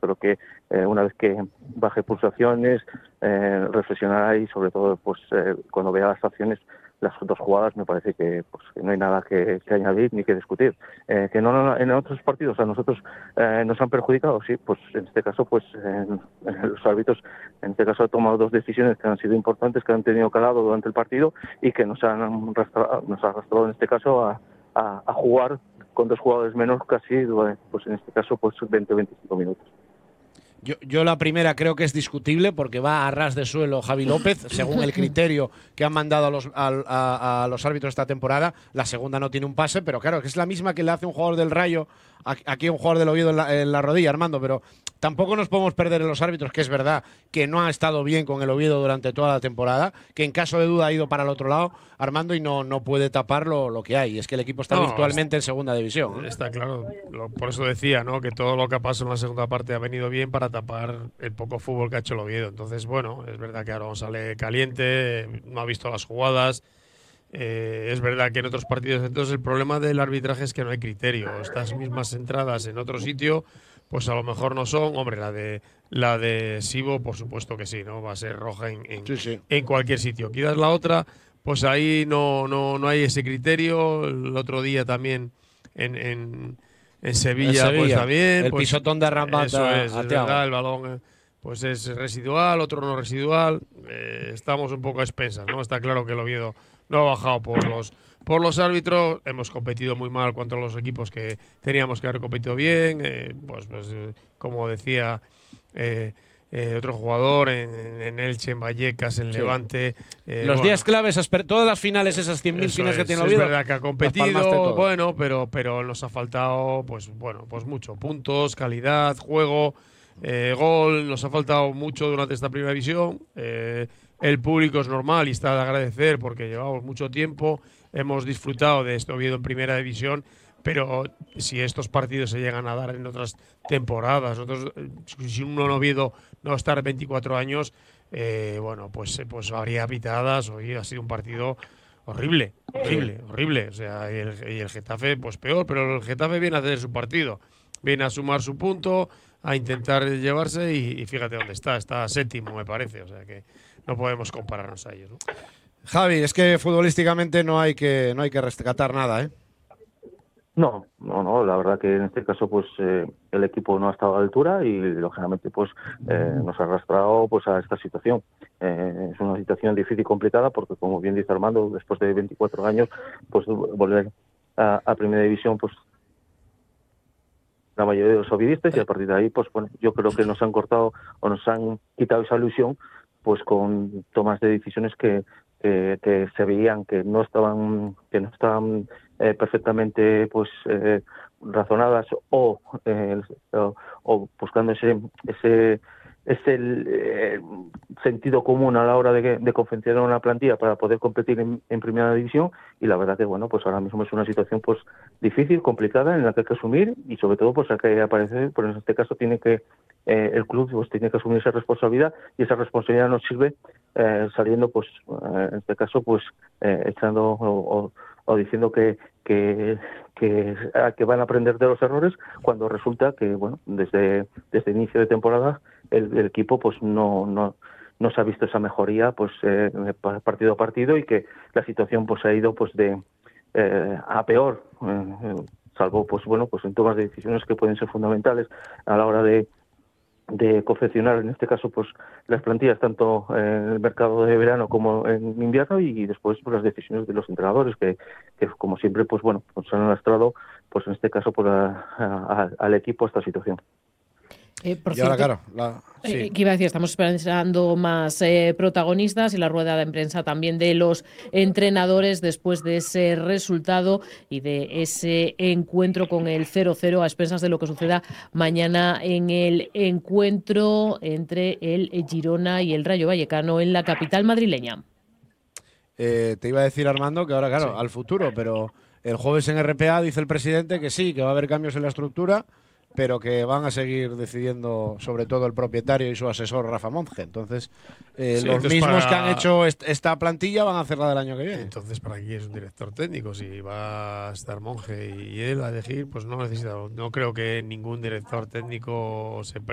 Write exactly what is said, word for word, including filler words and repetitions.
creo que eh, una vez que baje pulsaciones, eh, reflexionará y sobre todo pues eh, cuando vea las acciones, las dos jugadas, me parece que, pues, que no hay nada que, que añadir ni que discutir. Eh, que no, no en otros partidos a nosotros eh, nos han perjudicado, sí, pues en este caso pues eh, los árbitros en este caso han tomado dos decisiones que han sido importantes, que han tenido calado durante el partido y que nos han arrastrado, nos ha arrastrado en este caso a, a, a jugar con dos jugadores menos casi, pues en este caso pues veinte a veinticinco minutos. Yo, yo la primera creo que es discutible porque va a ras de suelo Javi López, según el criterio que han mandado a los, a, a, a los árbitros esta temporada. La segunda no tiene un pase, pero claro, que es la misma que le hace un jugador del Rayo aquí a un jugador del Oviedo en la, en la rodilla, Armando, pero tampoco nos podemos perder en los árbitros, que es verdad que no ha estado bien con el Oviedo durante toda la temporada, que en caso de duda ha ido para el otro lado, Armando, y no, no puede tapar lo, lo que hay. Es que el equipo está no, virtualmente está, en segunda división, ¿no? Está claro, lo, por eso decía, ¿no?, que todo lo que ha pasado en la segunda parte ha venido bien para tapar el poco fútbol que ha hecho el Oviedo. Entonces, bueno, es verdad que Aarón sale caliente, no ha visto las jugadas. Eh, es verdad que en otros partidos, entonces el problema del arbitraje es que no hay criterio. Estas mismas entradas en otro sitio, pues a lo mejor no son. Hombre, la de la de Sibo, por supuesto que sí, ¿no? Va a ser roja en, en, sí, sí. en cualquier sitio. Quizás la otra, pues ahí no, no, no hay ese criterio. El otro día también en, en, en, Sevilla, en Sevilla, pues también. El pues, pisotón de Rabat. Eso es, es verdad, el balón pues es residual, otro no residual. Eh, estamos un poco a expensas, ¿no? Está claro que el Oviedo no ha bajado por los por los árbitros. Hemos competido muy mal contra los equipos que teníamos que haber competido bien. Eh, pues, pues eh, como decía eh, eh, otro jugador en, en Elche, en Vallecas, en sí. Levante. Eh, los bueno, días claves, todas las finales, esas cien mil finales es, que tiene el Oviedo. Es verdad que ha competido, bueno, pero, pero nos ha faltado, pues bueno, pues mucho. Puntos, calidad, juego, eh, gol. Nos ha faltado mucho durante esta primera división. Eh, El público es normal y está de agradecer porque llevamos mucho tiempo, hemos disfrutado de este Oviedo en primera división, pero si estos partidos se llegan a dar en otras temporadas, nosotros, si un Oviedo no va a estar veinticuatro años, eh, bueno, pues, pues habría pitadas. Hoy ha sido un partido horrible, horrible, horrible. O sea, y el, y el Getafe, pues peor, pero el Getafe viene a hacer su partido, viene a sumar su punto, a intentar llevarse y, y fíjate dónde está, está séptimo, me parece, o sea que no podemos compararnos a ellos, ¿no? Javi, es que futbolísticamente no hay que no hay que rescatar nada, ¿eh? No, no, no. La verdad que en este caso, pues eh, el equipo no ha estado a la altura y lógicamente, pues eh, nos ha arrastrado, pues a esta situación. Eh, es una situación difícil y complicada porque, como bien dice Armando, después de veinticuatro años, pues volver a, a primera división, pues la mayoría de los ovidistas, y a partir de ahí, pues bueno, yo creo que nos han cortado o nos han quitado esa ilusión, pues con tomas de decisiones que, que, que se veían que no estaban que no estaban eh, perfectamente pues eh, razonadas o, eh, o, o buscando ese ese ese eh, sentido común a la hora de, de confeccionar una plantilla para poder competir en, en primera división. Y la verdad que bueno, pues ahora mismo es una situación pues difícil, complicada, en la que hay que asumir y sobre todo pues hay que aparecer, pues en este caso tiene que eh, el club pues tiene que asumir esa responsabilidad, y esa responsabilidad nos sirve eh, saliendo pues eh, en este caso pues eh, echando o, o, o diciendo que que que, que van a aprender de los errores, cuando resulta que bueno, desde desde inicio de temporada el, el equipo pues no no no se ha visto esa mejoría pues eh, partido a partido, y que la situación pues ha ido pues de eh, a peor, eh, salvo pues bueno, pues en tomas de decisiones que pueden ser fundamentales a la hora de de confeccionar, en este caso, pues las plantillas tanto en el mercado de verano como en invierno, y después pues las decisiones de los entrenadores que, que como siempre, pues bueno, pues han lastrado, pues en este caso, por a, a, al equipo esta situación. Eh, por y cierto, ahora, claro, la, sí. eh, que iba a decir, estamos esperando más eh, protagonistas y la rueda de prensa también de los entrenadores después de ese resultado y de ese encuentro con el cero cero, a expensas de lo que suceda mañana en el encuentro entre el Girona y el Rayo Vallecano en la capital madrileña. Eh, te iba a decir, Armando, que ahora, claro, sí. al futuro, pero el jueves en R P A dice el presidente que sí, que va a haber cambios en la estructura, pero que van a seguir decidiendo sobre todo el propietario y su asesor Rafa Monge. Entonces, eh, sí, los entonces mismos para... que han hecho est esta plantilla van a hacerla del año que viene. Entonces, ¿para qué es un director técnico? Si va a estar Monge y él a elegir, pues no necesita. No creo que ningún director técnico se